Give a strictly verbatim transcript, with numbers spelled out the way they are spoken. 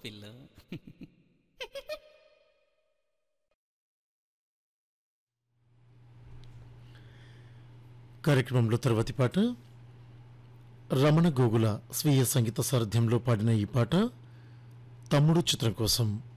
పిల్ల. కార్యక్రమంలో తర్వాతి పాట రమణ గోగుల స్వీయ సంగీత సారథ్యంలో పాడిన ఈ పాట తమ్ముడు చిత్రం కోసం.